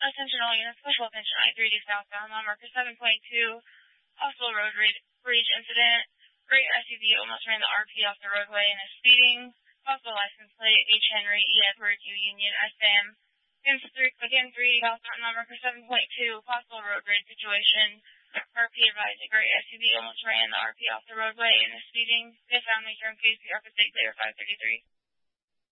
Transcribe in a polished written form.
Attention all units, special attention I-3D southbound, mile marker 7.2, possible road rage incident. Great SUV almost ran the RP off the roadway and is speeding. Possible license plate H. Henry E. Edward U. Union SM. Again 3 southbound, mile marker 7.2, possible road rage situation. RP advised a great SUV almost ran the RP off the roadway and is speeding. Fifth family term case, the Arca State Clear 533.